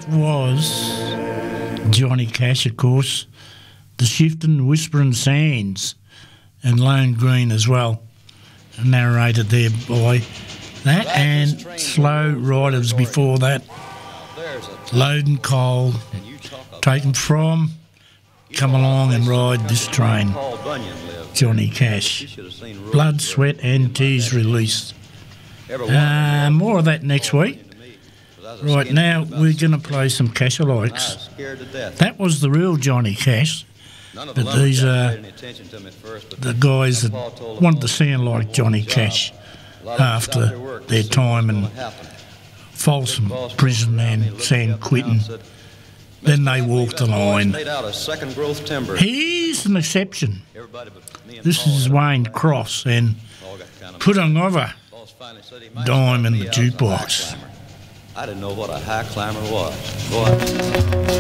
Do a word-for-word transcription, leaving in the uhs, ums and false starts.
was Johnny Cash, of course, the Shifting, Whispering Sands, and Lone Green as well, narrated there by that, and Slow Riders before that, Loading Coal, taken from Come Along and Ride This Train, Johnny Cash. Blood, Sweat and Tears released. Uh, more of that next week. Right, now we're going to play some Cash-alikes. That was the real Johnny Cash, but these are the guys that wanted to sound like Johnny Cash after their time in Folsom Prison and San Quentin. Then they walked the line. He's an exception. This is Wayne Cross and Put Another Dime in the Jukebox. I didn't know what a high climber was. Boy.